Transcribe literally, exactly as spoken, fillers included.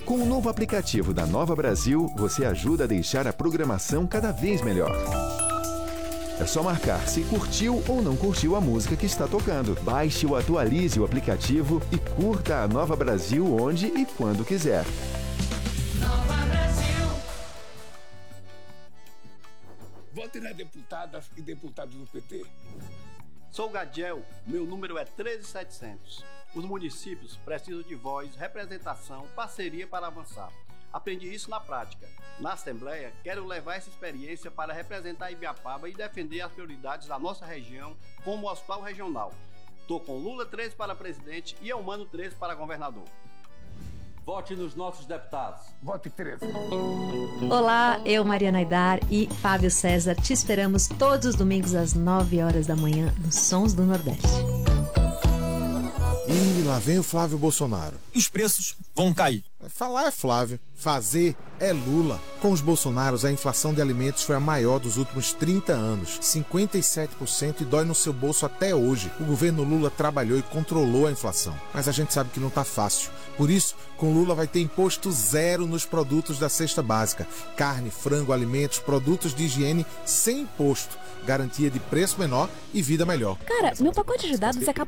Com o novo aplicativo da Nova Brasil, você ajuda a deixar a programação cada vez melhor. É só marcar se curtiu ou não curtiu a música que está tocando. Baixe ou atualize o aplicativo e curta a Nova Brasil onde e quando quiser. Nova Brasil. Vote nas deputadas e deputados do P T. Sou Gadiel, meu número é treze mil e setecentos. Os municípios precisam de voz, representação, parceria para avançar. Aprendi isso na prática. Na Assembleia, quero levar essa experiência para representar Ibiapaba e defender as prioridades da nossa região como o Hospital Regional. Estou com Lula treze para presidente e Eumano treze para governador. Vote nos nossos deputados. Vote treze. Olá, eu, Mariana Aidar e Fábio César, te esperamos todos os domingos às nove horas da manhã nos Sons do Nordeste. E lá vem o Flávio Bolsonaro. Os preços vão cair. Falar é Flávio, fazer é Lula. Com os Bolsonaros, a inflação de alimentos foi a maior dos últimos trinta anos, cinquenta e sete por cento, e dói no seu bolso até hoje. O governo Lula trabalhou e controlou a inflação, mas a gente sabe que não tá fácil. Por isso, com Lula vai ter imposto zero nos produtos da cesta básica. Carne, frango, alimentos, produtos de higiene sem imposto. Garantia de preço menor e vida melhor. Cara, meu pacote de dados é capaz